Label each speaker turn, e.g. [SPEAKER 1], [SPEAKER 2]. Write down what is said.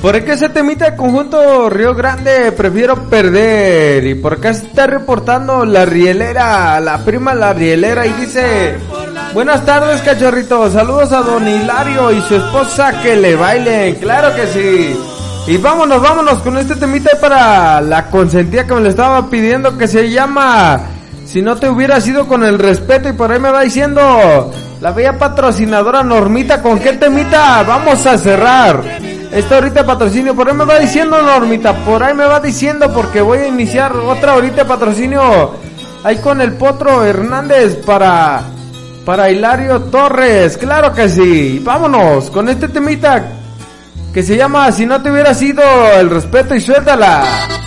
[SPEAKER 1] Por acá ese temita de conjunto Río Grande, prefiero perder. Y por acá se está reportando la rielera, la prima la rielera, y dice: buenas tardes, cachorrito, saludos a don Hilario y su esposa, que le bailen. Claro que sí. Y vámonos con este temita para la consentida que me le estaba pidiendo, que se llama Si no te hubiera sido con el respeto. Y por ahí me va diciendo la bella patrocinadora Normita, ¿con qué temita vamos a cerrar esta horita de patrocinio? Por ahí me va diciendo Normita, por ahí me va diciendo, porque voy a iniciar otra horita de patrocinio ahí con el Potro Hernández para Hilario Torres. Claro que sí. Vámonos con este temita que se llama Si no te hubiera sido el respeto, y suéltala.